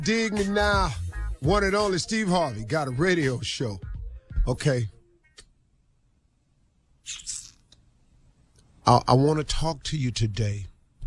Dig me now. One and only Steve Harvey got a radio show. Okay. I want to talk to you today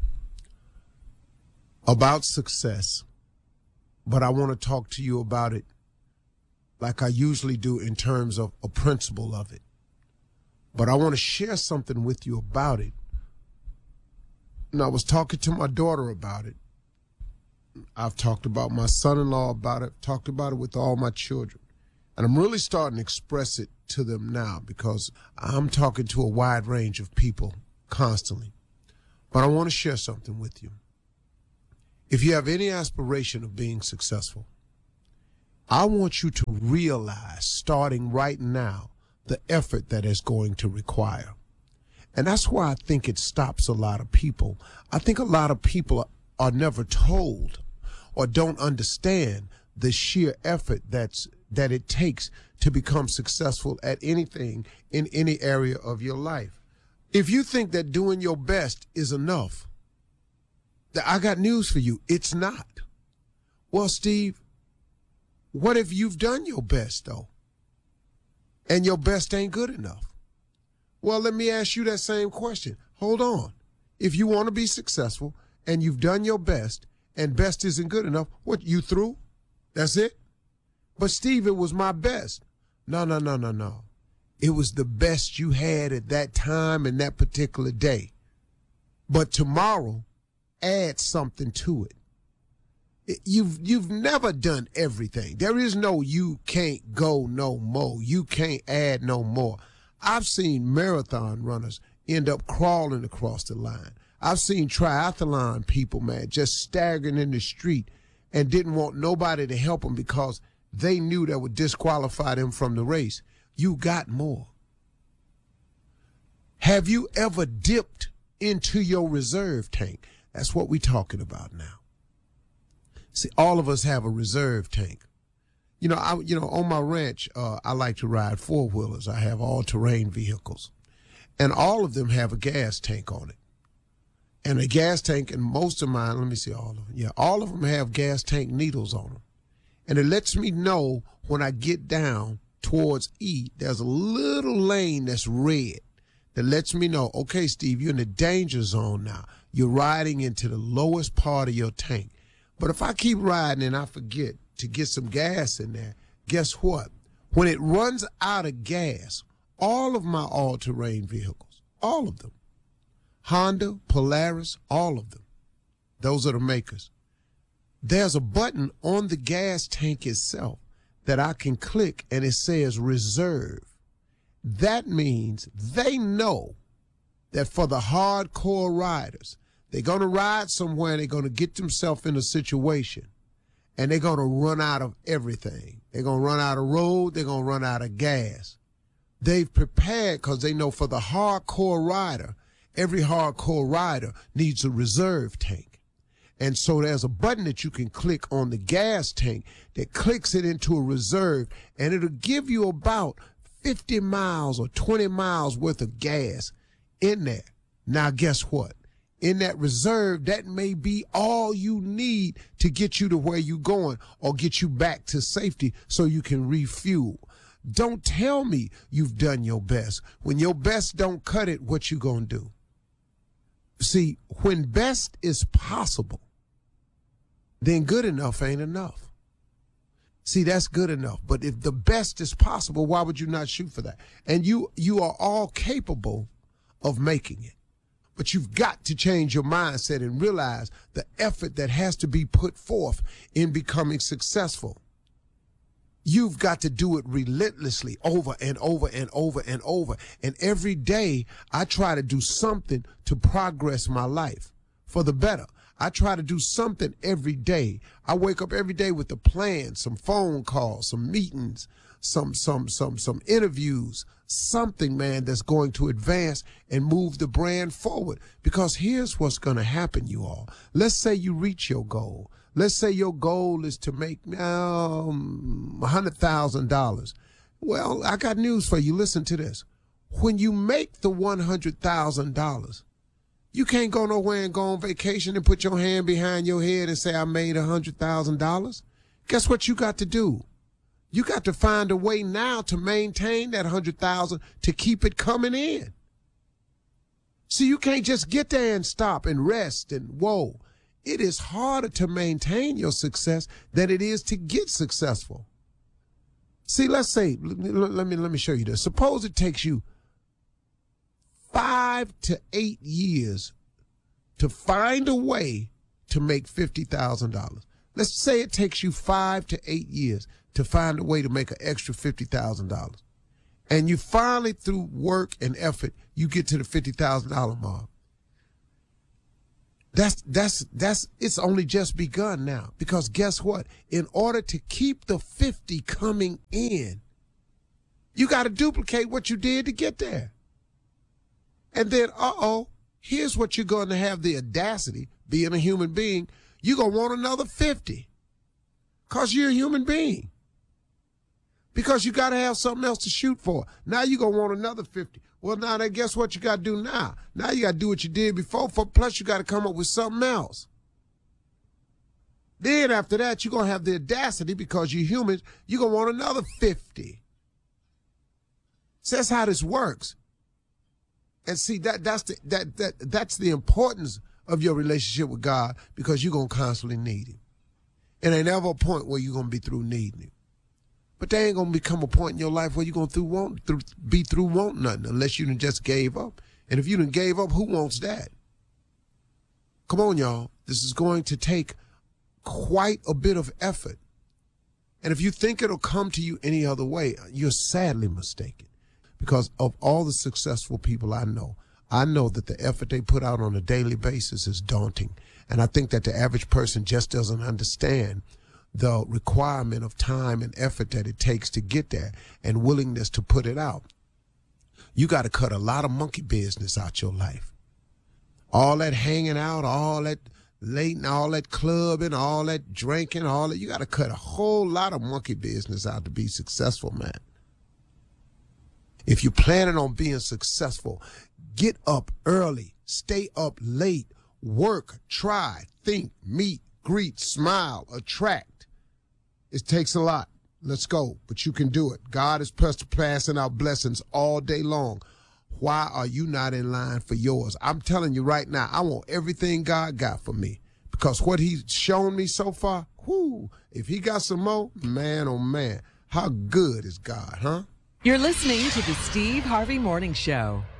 about success, but I want to talk to you about it like I usually do in terms of a principle of it. But I want to share something with you about it. And I was talking to my daughter about it. I've talked about my son-in-law about it, talked about it with all my children. And I'm really starting to express it to them now because I'm talking to a wide range of people constantly. But I want to share something with you. If you have any aspiration of being successful, I want you to realize, starting right now, the effort that it's going to require. And that's why I think it stops a lot of people. I think a lot of people are never told or don't understand the sheer effort that it takes to become successful at anything in any area of your life. If you think that doing your best is enough, I got news for you. It's not. Well, Steve, what if you've done your best, though, and your best ain't good enough? Well, let me ask you that same question. Hold on. If you want to be successful and you've done your best and best isn't good enough, what, you through? That's it? But, Steve, it was my best. No. It was the best you had at that time and that particular day. But tomorrow, add something to it. You've never done everything. There is no you can't go no more. You can't add no more. I've seen marathon runners end up crawling across the line. I've seen triathlon people, man, just staggering in the street and didn't want nobody to help them because they knew that would disqualify them from the race. You got more. Have you ever dipped into your reserve tank? That's what we're talking about now. See, all of us have a reserve tank. On my ranch, I like to ride four-wheelers. I have all-terrain vehicles. And all of them have a gas tank on it. And a gas tank, and most of mine, let me see all of them. Yeah, all of them have gas tank needles on them. And it lets me know when I get down towards E, there's a little lane that's red that lets me know, okay, Steve, you're in the danger zone now. You're riding into the lowest part of your tank. But if I keep riding and I forget to get some gas in there, guess what? When it runs out of gas, all of my all-terrain vehicles, all of them, Honda, Polaris, all of them, those are the makers. There's a button on the gas tank itself that I can click and it says reserve. That means they know that for the hardcore riders, they're going to ride somewhere and they're going to get themselves in a situation and they're going to run out of everything. They're going to run out of road. They're going to run out of gas. They've prepared because they know for the hardcore rider, every hardcore rider needs a reserve tank. And so there's a button that you can click on the gas tank that clicks it into a reserve, and it'll give you about 50 miles or 20 miles worth of gas in there. Now, guess what? In that reserve, that may be all you need to get you to where you're going or get you back to safety so you can refuel. Don't tell me you've done your best. When your best don't cut it, what you gonna do? See, when best is possible, then good enough ain't enough. See, that's good enough. But if the best is possible, why would you not shoot for that? And you are all capable of making it. But you've got to change your mindset and realize the effort that has to be put forth in becoming successful. You've got to do it relentlessly over and over and over and over. And every day I try to do something to progress my life for the better. I try to do something every day. I wake up every day with a plan, some phone calls, some meetings, some interviews, something, man, that's going to advance and move the brand forward. Because here's what's going to happen, you all. Let's say you reach your goal. Let's say your goal is to make $100,000. Well, I got news for you. Listen to this. When you make the $100,000, You can't go nowhere and go on vacation and put your hand behind your head and say, I made $100,000. Guess what you got to do? You got to find a way now to maintain that $100,000 to keep it coming in. See, you can't just get there and stop and rest and whoa. It is harder to maintain your success than it is to get successful. See, let's say, let me show you this. Suppose it takes you 5 to 8 years to find a way to make $50,000. Let's say it takes you 5 to 8 years to find a way to make an extra $50,000. And you finally, through work and effort, you get to the $50,000 mark. It's only just begun now. Because guess what? In order to keep the 50 coming in, you got to duplicate what you did to get there. And then, here's what you're going to have the audacity, being a human being, you're going to want another 50. Because you're a human being. Because you got to have something else to shoot for. Now you're going to want another 50. Well, now then guess what you got to do now? Now you got to do what you did before, plus you got to come up with something else. Then after that, you're going to have the audacity, because you're humans, you're going to want another 50. So that's how this works. And see, that's the importance of your relationship with God, because you're going to constantly need him. It ain't ever a point where you're going to be through needing him. But there ain't going to become a point in your life where you're going to be through wanting nothing, unless you done just gave up. And if you done gave up, who wants that? Come on, y'all. This is going to take quite a bit of effort. And if you think it'll come to you any other way, you're sadly mistaken. Because of all the successful people I know that the effort they put out on a daily basis is daunting. And I think that the average person just doesn't understand the requirement of time and effort that it takes to get there and willingness to put it out. You got to cut a lot of monkey business out your life. All that hanging out, all that late and all that clubbing, all that drinking, you got to cut a whole lot of monkey business out to be successful, man. If you're planning on being successful, get up early, stay up late, work, try, think, meet, greet, smile, attract. It takes a lot. Let's go. But you can do it. God is passing out blessings all day long. Why are you not in line for yours? I'm telling you right now, I want everything God got for me. Because what he's shown me so far, if he got some more, man, oh man, how good is God, huh? You're listening to the Steve Harvey Morning Show.